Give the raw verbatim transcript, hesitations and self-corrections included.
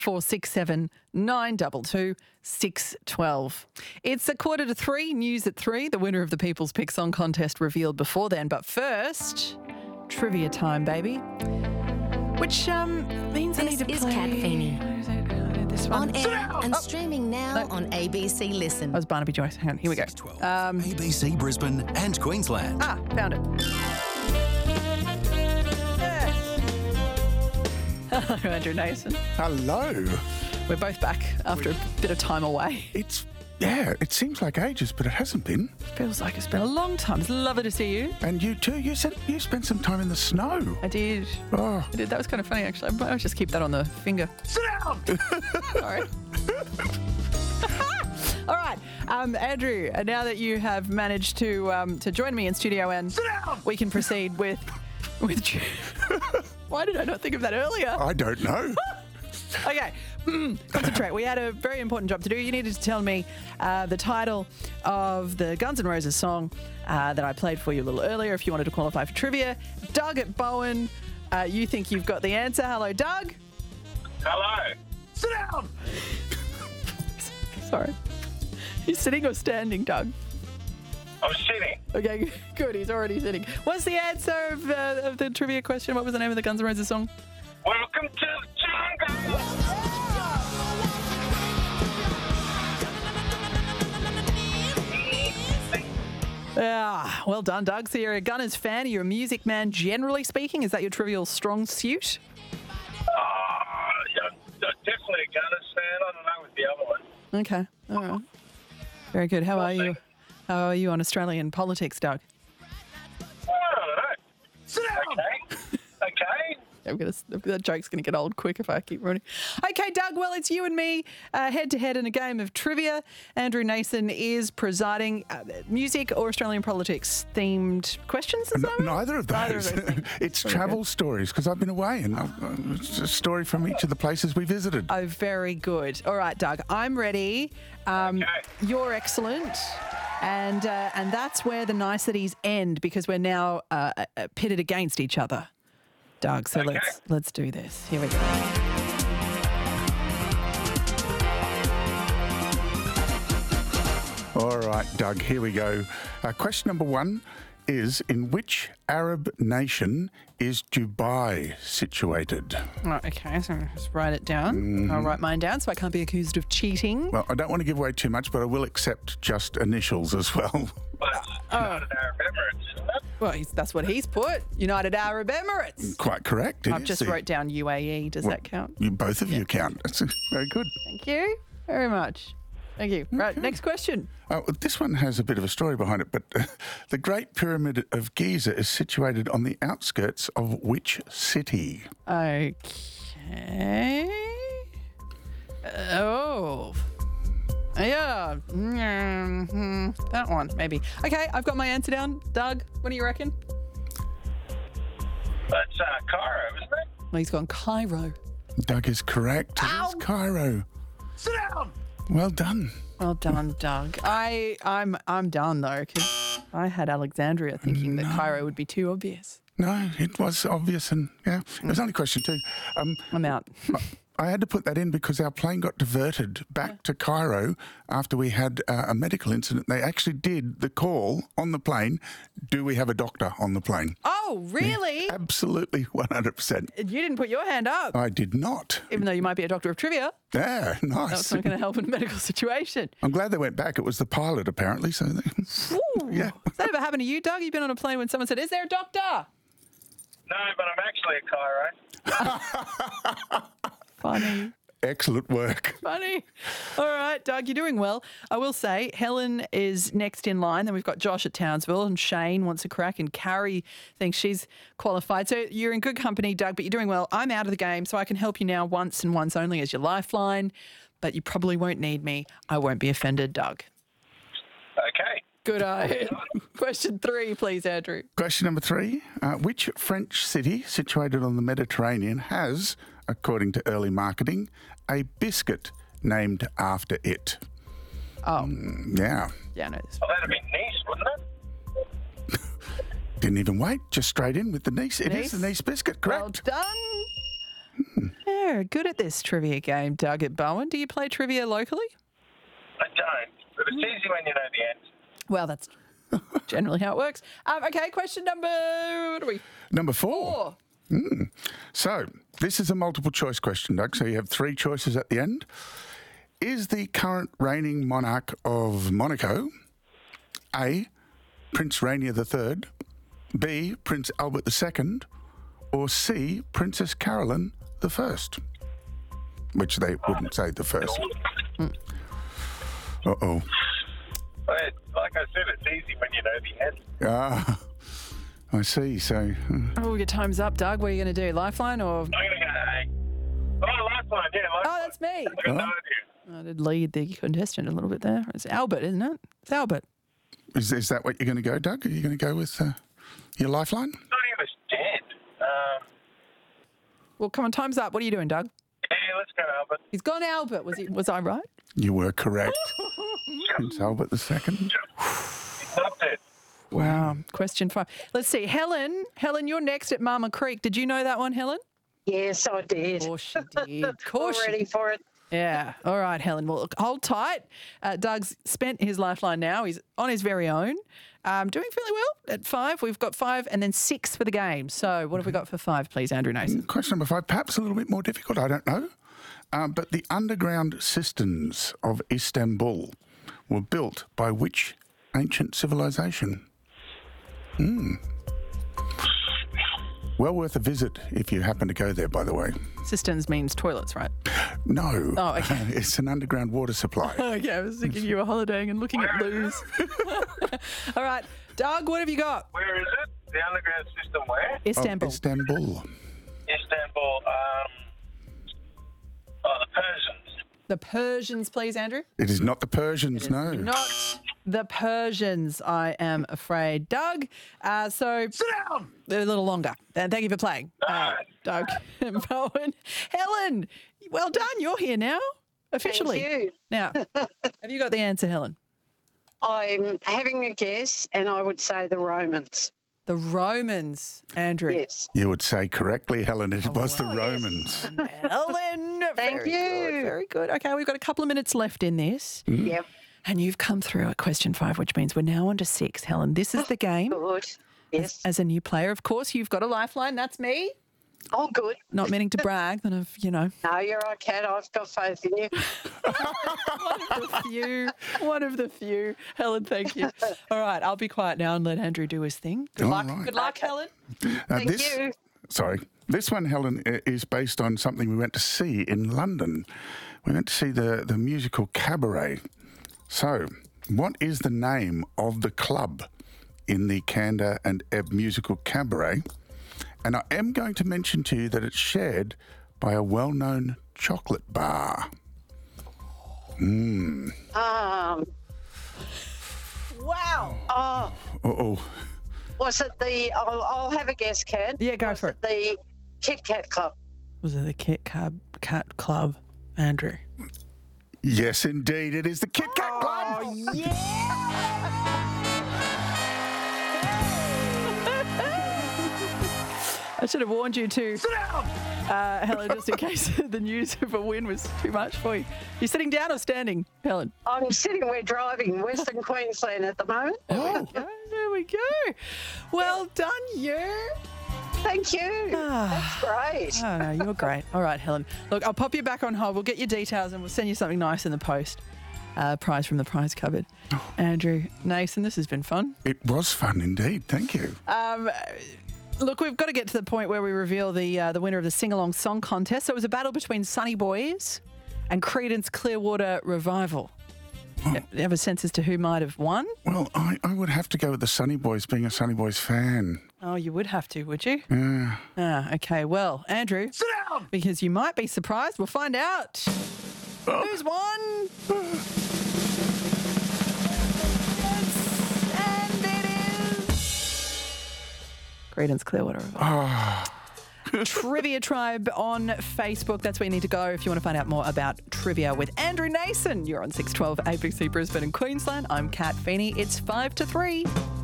four six seven nine two two six one two. It's a quarter to three, news at three. The winner of the People's Pick Song Contest revealed before then. But first, trivia time, baby. Which um means I need to play... This is Kat Feeney. This one. On air and streaming now No. on A B C Listen. That was Barnaby Joyce. Hang on, here we go. Um, A B C Brisbane and Queensland. ah, found it. Hello, Andrew Nason. Hello. We're both back after a bit of time away. It's, yeah, it seems like ages, but it hasn't been. Feels like it's been a long time. It's lovely to see you. And you too, you said you spent some time in the snow. I did. Oh, I did. That was kind of funny, actually. I'll just keep that on the finger. sit down! Sorry. All right, um, Andrew, uh, now that you have managed to um, to join me in studio and we can proceed with... with. Why did I not think of that earlier? I don't know. Okay, concentrate. We had a very important job to do. You needed to tell me uh, the title of the Guns N' Roses song uh, that I played for you a little earlier if you wanted to qualify for trivia. Doug at Bowen, uh, you think you've got the answer. Hello, Doug. Hello. Sit down! Sorry. He's sitting or standing, Doug? I'm sitting. Okay, good. He's already sitting. What's the answer of, uh, of the trivia question? What was the name of the Guns N' Roses song? Welcome to the jungle. Ah, well done, Doug. So you're a Gunners fan. You're a music man, generally speaking. Is that your trivial strong suit? Oh, yeah, definitely a Gunners fan. I don't know with the other one. Okay. All right. Very good. How are you? How are you on Australian politics, Doug? I don't know. Sit down! Okay. Okay. I'm gonna, that joke's going to get old quick if I keep running. Okay, Doug, well, it's you and me uh, head-to-head in a game of trivia. Andrew Nason is presiding. Uh, music or Australian politics themed questions? Is N- that right? neither of those. Neither of those. It's Very travel good. stories because I've been away and I've, uh, it's a story from each of the places we visited. Oh, very good. All right, Doug, I'm ready. Um, Okay. You're excellent. And uh, and that's where the niceties end because we're now uh, uh, pitted against each other, Doug. So Okay. let's let's do this. Here we go. All right, Doug, here we go. Uh, question number one is, in which Arab nation is Dubai situated? Oh, okay, so just write it down. I'll write mine down so I can't be accused of cheating. Well, I don't want to give away too much, but I will accept just initials as well. Well, it's United Arab Emirates, isn't it? Well, he's, that's what he's put. United Arab Emirates. Quite correct. it I've is just the- wrote down U A E. Does Well, that count? You, both of you count. That's very good. Thank you very much. Thank you. Right, next question. Uh, this one has a bit of a story behind it, but uh, the Great Pyramid of Giza is situated on the outskirts of which city? Okay. Oh. Yeah. Mm, that one, maybe. Okay, I've got my answer down. Doug, what do you reckon? That's uh, Cairo, isn't it? Well, he's gone Cairo. Doug is correct. It is Cairo. Sit down. Well done. Well done, Doug. I, I'm, I'm done though, because I had Alexandria thinking that Cairo would be too obvious. No, it was obvious, and yeah, it was only question two. Um, I'm out. I had to put that in because our plane got diverted back to Cairo after we had uh, a medical incident. They actually did the call on the plane. Do we have a doctor on the plane? Oh, really? Absolutely, one hundred percent. You didn't put your hand up, I did not. even though you might be a doctor of trivia. Yeah, That's nice. not going to help in a medical situation. I'm glad they went back. It was the pilot, apparently. So, they, Ooh. Yeah. Has that ever happened to you, Doug? You've been on a plane when someone said, "Is there a doctor?" No, but I'm actually a Cairo. Funny. excellent work. Funny. All right, Doug, you're doing well. I will say Helen is next in line. Then we've got Josh at Townsville and Shane wants a crack and Carrie thinks she's qualified. So you're in good company, Doug, but you're doing well. I'm out of the game, so I can help you now once and once only as your lifeline, but you probably won't need me. I won't be offended, Doug. Okay. Good eye. Question three, please, Andrew. Question number three. Uh, which French city situated on the Mediterranean has, according to early marketing, a biscuit named after it? Oh. Mm, yeah. Yeah, I know this. Well, that'd be Nice, wouldn't it? Didn't even wait. Just straight in with the Nice. It is Nice? the Nice biscuit, Well correct? done. Yeah, good at this trivia game, Doug at Bowen. Do you play trivia locally? I don't, but it's easy when you know the answer. Well, that's generally how it works. Um, okay, question number, what are we? Number four. Four. So, this is a multiple choice question, Doug. So, you have three choices at the end. Is the current reigning monarch of Monaco A, Prince Rainier the Third, B, Prince Albert the Second, or C, Princess Caroline the First? Which they wouldn't say the first. Uh-oh. But like I said, it's easy when you know the answer. Ah, I see. So, uh, Oh, your time's up, Doug. What are you going to do? Lifeline or? I'm going to go A. Oh, lifeline, yeah, lifeline. Oh, that's me. I got no idea. I did lead the contestant a little bit there. It's Albert, isn't it? It's Albert. is, is that what you're going to go, Doug? Are you going to go with uh, your lifeline? I thought he was dead. Um, Well, come on, time's up. What are you doing, Doug? yeah, let's go, Albert. He's gone Albert. Was he? Was I right? You were correct. Prince Albert the Second. He's not dead. Wow. Question five. Let's see. Helen, Helen, you're next at Mama Creek. Did you know that one, Helen? Yes, I did. Of course she did. Of course All she ready for it. Yeah. All right, Helen. Well, look, hold tight. Uh, Doug's spent his lifeline now. He's on his very own. Um, doing fairly well at five. We've got five and then six for the game. So what have we got for five, please, Andrew Nason? Question number five, perhaps a little bit more difficult, I don't know. Um, but the underground cisterns of Istanbul were built by which ancient civilization? Hmm. Well worth a visit if you happen to go there, by the way. Cisterns means toilets, right? No. Oh, okay. It's an underground water supply. Okay, I was thinking you were holidaying and looking at loos. All right, Doug, what have you got? Where is it? The underground system where? Istanbul. Of Istanbul. Istanbul. Um, oh, the Persians. The Persians, please, Andrew. It is not the Persians, no. Not the Persians, I am afraid. Doug, uh, so... Sit down! A little longer. And thank you for playing. Uh, Doug and Bowen. Helen, well done. You're here now, officially. Thank you. Now, have you got the answer, Helen? I'm having a guess, and I would say the Romans. The Romans, Andrew. Yes. You would say correctly, Helen, it was the wow. Romans. Helen, Thank very you. Good, very good. Okay, we've got a couple of minutes left in this. Yep. And you've come through at question five, which means we're now on to six. Helen, this is the game. Good. Yes. As a new player, of course, you've got a lifeline. That's me. Oh, good. Not meaning to brag, that I've, you know, No, you're right, Kat. I've got faith in you. one of the few. One of the few. Helen, thank you. All right, I'll be quiet now and let Andrew do his thing. Good All luck. right. Good luck, Helen. Now, Thank this, you. Sorry. This one, Helen, i- is based on something we went to see in London. We went to see the, the musical Cabaret. So, what is the name of the club in the Cantor and Ebb musical Cabaret? And I am going to mention to you that it's shared by a well-known chocolate bar. Um, Wow. oh, Uh-oh. was it the, I'll, I'll have a guess, Kat. Yeah, go was for it. The Kit Kat Club. Was it the Kit Kat, Cat Club, Andrew? Yes, indeed. It is the Kit Kat Club. I should have warned you to sit down, uh, Helen, just in case the news of a win was too much for you. You sitting down or standing, Helen? I'm sitting, we're driving Western Queensland at the moment. Oh. Oh, there we go. Well done, you. Thank you. That's great. Oh, no, you're great. All right, Helen. Look, I'll pop you back on hold. We'll get your details and we'll send you something nice in the post. Uh, prize from the prize cupboard. Andrew Nason, this has been fun. It was fun indeed. Thank you. Um, look, we've got to get to the point where we reveal the uh, the winner of the sing-along song contest. So it was a battle between Sunny Boys and Creedence Clearwater Revival. Oh. You have a sense as to who might have won? Well, I, I would have to go with the Sunny Boys, being a Sunny Boys fan. Oh, you would have to, would you? Yeah. Ah, okay. Well, Andrew. Sit down! Because you might be surprised. We'll find out. Oh. Who's won? Yes, and it is Creedence Clearwater Revival. Trivia Tribe on Facebook. That's where you need to go if you want to find out more about trivia with Andrew Nason. You're on six twelve A B C Brisbane and Queensland. I'm Kat Feeney. It's five to three.